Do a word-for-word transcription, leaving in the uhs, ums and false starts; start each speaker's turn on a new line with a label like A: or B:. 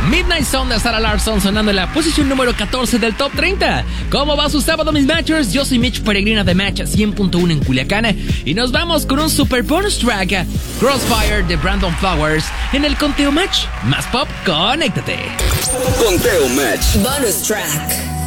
A: Midnight Sun de Sarah Larsson sonando en la posición número catorce del Top treinta. ¿Cómo va su sábado, mis matchers? Yo soy Mitch Peregrina de Match cien punto uno en Culiacán y nos vamos con un super bonus track, Crossfire de Brandon Flowers, en el Conteo Match. Más pop, conéctate.
B: Conteo Match.
C: Bonus track.